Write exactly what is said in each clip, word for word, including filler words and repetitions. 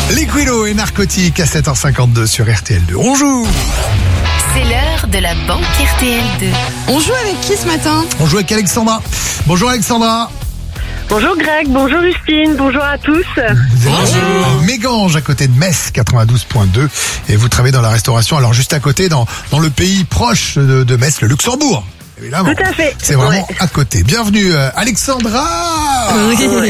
Liquido et Narcotique à sept heures cinquante-deux sur R T L deux. On joue. C'est l'heure de la banque R T L deux. On joue avec qui ce matin? On joue avec Alexandra. Bonjour Alexandra. Bonjour Greg, bonjour Justine, bonjour à tous. Vous êtes à Mégange, à côté de Metz, quatre-vingt-douze point deux. Et vous travaillez dans la restauration, alors juste à côté, dans, dans le pays proche de, de Metz, le Luxembourg. Évidemment. Tout à fait. C'est vraiment Ouais. à côté. Bienvenue euh, Alexandra. Oui.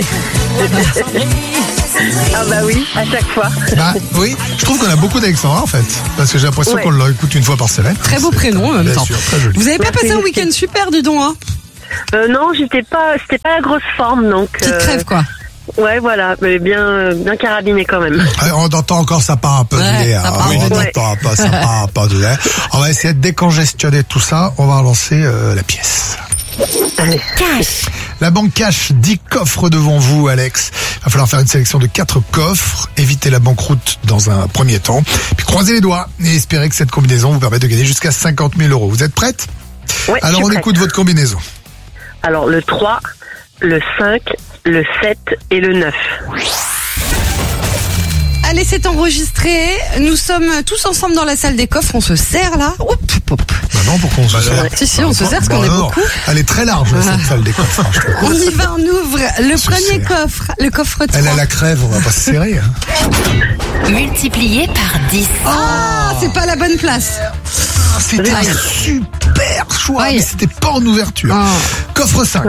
Ah bah oui, à chaque fois. Bah oui, je trouve qu'on a beaucoup d'Alexandra en fait. Parce que j'ai l'impression Ouais. qu'on l'écoute une fois par semaine. Très beau C'est- prénom en même bien temps. sûr, très joli. Vous avez pas Merci, passé un merci. week-end super, dis donc, hein? Euh, non, j'étais pas, c'était pas la grosse forme, donc. Petite euh, crève, quoi. Ouais, voilà, mais bien, euh, bien carabiné quand même. Ouais, on entend encore ça part un peu Ouais, du lait. ça hein. part Oui, un peu on du entend un peu, ça part un peu du lait. On va essayer de décongestionner tout ça. On va relancer euh, la pièce. Allez. Cash. La banque cache dix coffres devant vous, Alex. Il va falloir faire une sélection de quatre coffres, éviter la banqueroute dans un premier temps, puis croiser les doigts et espérer que cette combinaison vous permette de gagner jusqu'à cinquante mille euros. Vous êtes prête? Ouais, je Alors suis on prête. écoute votre combinaison. Alors le trois, le cinq, le sept et le neuf. Allez, c'est enregistré. Nous sommes tous ensemble dans la salle des coffres. On se serre là. Hop, hop. Bah non, pourquoi on se sert? Si, si, on se serre parce qu'on Bah est non, beaucoup. Elle est très large, cette salle des coffres. hein, je te On y va, on ouvre le Se premier serre. coffre, le coffre trois. Elle a la crève, on va pas se serrer. Hein. Multiplié par dix. Ah, c'est pas la bonne place. C'était un Aïe. super choix, Aïe. mais c'était pas en ouverture. Ah. Coffre cinq.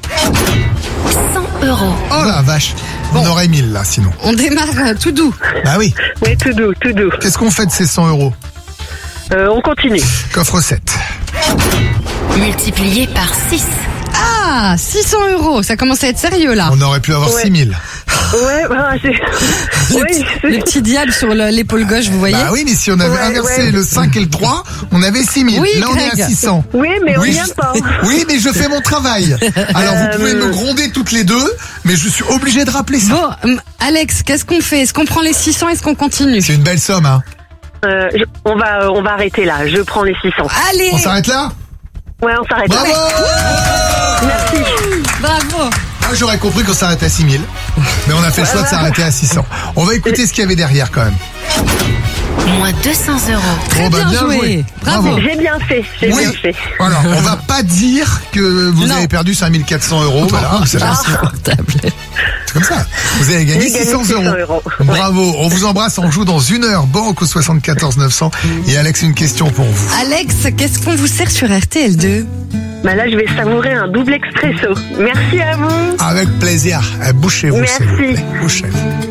cent euros. Oh la vache. On Bon. aurait mille là, sinon. On démarre euh, tout doux. Bah oui. Ouais, tout doux, tout doux. Qu'est-ce qu'on fait de ces cent euros? Euh, on continue. Coffre sept. Multiplié par six. Ah, six cents euros. Ça commence à être sérieux là. On aurait pu avoir Ouais. six mille. Ouais, voilà, c'est. Le, Oui, petit, c'est- le petit diable sur le- l'épaule gauche, vous voyez? Bah oui, mais si on avait Ouais, inversé ouais. le cinq et le trois, on avait six mille. Oui, Là, on est Greg. à six cents. Oui, mais on Oui, vient je- pas. Oui, mais je fais mon travail. Alors, vous pouvez Euh, me gronder toutes les deux, mais je suis obligé de rappeler ça. Bon, hum, Alex, qu'est-ce qu'on fait? Est-ce qu'on prend les six cents? Est-ce qu'on continue? C'est une belle somme, hein. Euh, je- on va, on va arrêter là. Je prends les six cents. Allez! On s'arrête là? Ouais, on s'arrête Bravo! là. Merci. Bravo! Moi, j'aurais compris qu'on s'arrêtait à six mille. Mais on a fait le choix de s'arrêter à six cents. On va écouter ce qu'il y avait derrière, quand même. Moins deux cents euros. Très Bon, bah, bien, bien joué. joué. Bravo. Bravo. J'ai bien fait. J'ai Oui. bien fait. Voilà, on va pas dire que vous Non. avez perdu cinq mille quatre cents euros. Voilà, c'est Insupportable. c'est comme ça. Vous avez gagné J'ai gagné six cents six cents euros. euros. Bravo. On vous embrasse. On joue dans une heure. Banque au soixante-quatorze neuf cents. Et Alex, une question pour vous. Alex, qu'est-ce qu'on vous sert sur R T L deux? Bah là, je vais savourer un double expresso. Merci à vous. Avec plaisir. Eh, Bouchez-vous, s'il vous Merci. plaît. Bouchez-vous.